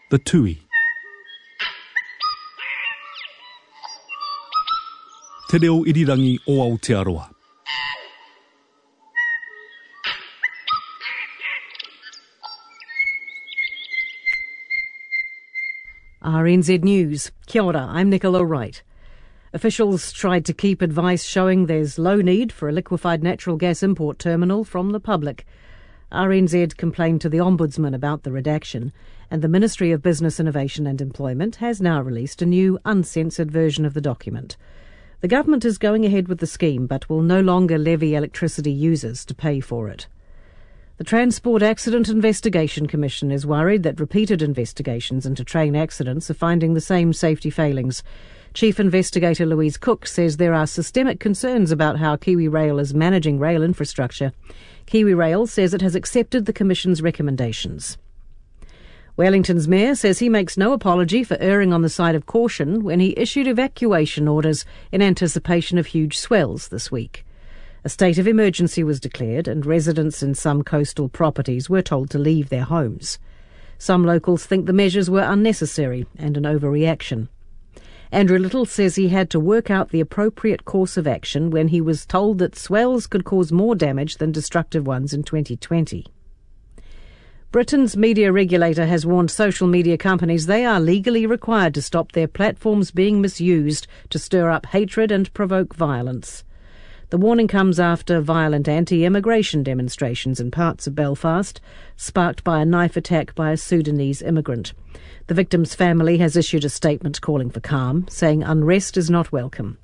The Tui. Te reo irirangi o Aotearoa. RNZ News. Kia ora, I'm Nicola Wright. Officials tried to keep advice showing there's low need for a liquefied natural gas import terminal from the public. RNZ complained to the Ombudsman about the redaction, and the Ministry of Business, Innovation and Employment has now released a new uncensored version of the document. The government is going ahead with the scheme but will no longer levy electricity users to pay for it. The Transport Accident Investigation Commission is worried that repeated investigations into train accidents are finding the same safety failings. Chief Investigator Louise Cook says there are systemic concerns about how KiwiRail is managing rail infrastructure. KiwiRail says it has accepted the Commission's recommendations. Wellington's mayor says he makes no apology for erring on the side of caution when he issued evacuation orders in anticipation of huge swells this week. A state of emergency was declared and residents in some coastal properties were told to leave their homes. Some locals think the measures were unnecessary and an overreaction. Andrew Little says he had to work out the appropriate course of action when he was told that swells could cause more damage than destructive ones in 2020. Britain's media regulator has warned social media companies they are legally required to stop their platforms being misused to stir up hatred and provoke violence. The warning comes after violent anti-immigration demonstrations in parts of Belfast, sparked by a knife attack by a Sudanese immigrant. The victim's family has issued a statement calling for calm, saying unrest is not welcome.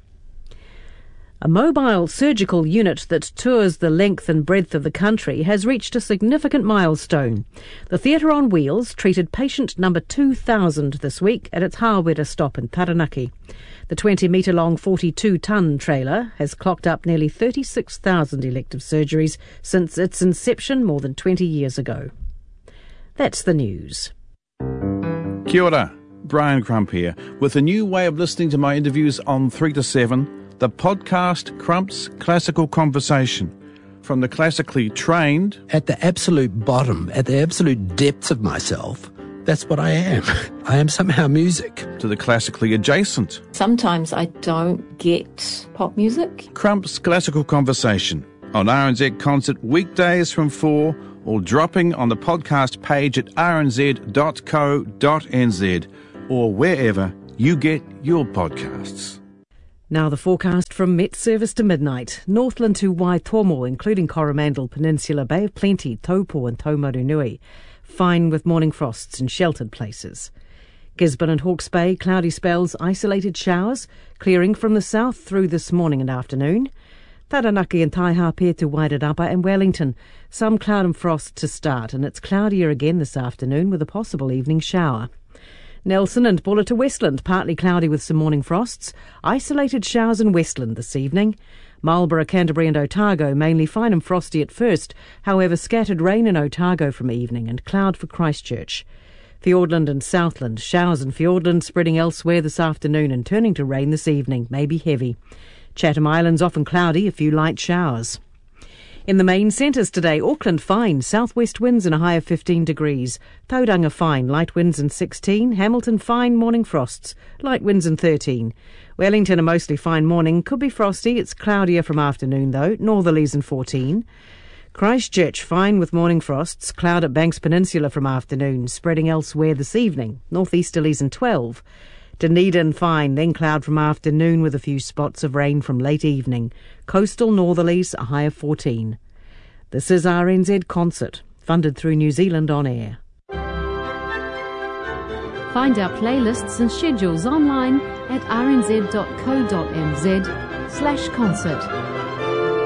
A mobile surgical unit that tours the length and breadth of the country has reached a significant milestone. The Theatre on Wheels treated patient number 2,000 this week at its Hāwera stop in Taranaki. The 20-metre-long 42-tonne trailer has clocked up nearly 36,000 elective surgeries since its inception more than 20 years ago. That's the news. Kia ora, Brian Crump here, with a new way of listening to my interviews on 3 to 7, the podcast Crump's Classical Conversation. From the classically trained... At the absolute bottom, at the absolute depths of myself, that's what I am. I am somehow music. To the classically adjacent. Sometimes I don't get pop music. Crump's Classical Conversation on RNZ Concert weekdays from 4, or dropping on the podcast page at rnz.co.nz or wherever you get your podcasts. Now the forecast from Met Service to midnight. Northland to Waitomo, including Coromandel Peninsula, Bay of Plenty, Taupo and Taumarunui. Fine with morning frosts in sheltered places. Gisborne and Hawke's Bay, cloudy spells, isolated showers, clearing from the south through this morning and afternoon. Taranaki and Taihape to Wairarapa and Wellington. Some cloud and frost to start, and it's cloudier again this afternoon with a possible evening shower. Nelson and Buller to Westland, partly cloudy with some morning frosts. Isolated showers in Westland this evening. Marlborough, Canterbury and Otago, mainly fine and frosty at first. However, scattered rain in Otago from evening and cloud for Christchurch. Fiordland and Southland, showers in Fiordland spreading elsewhere this afternoon and turning to rain this evening, maybe heavy. Chatham Islands often cloudy, a few light showers. In the main centres today, Auckland fine, southwest winds and a high of 15 degrees. Tauranga fine, light winds and 16. Hamilton fine, morning frosts, light winds and 13. Wellington a mostly fine morning, could be frosty, it's cloudier from afternoon though, northerlies and 14. Christchurch fine with morning frosts, cloud at Banks Peninsula from afternoon, spreading elsewhere this evening, northeasterlies and 12. Dunedin fine, then cloud from afternoon with a few spots of rain from late evening. Coastal northerlies, a high of 14. This is RNZ Concert, funded through New Zealand On Air. Find our playlists and schedules online at rnz.co.nz/concert.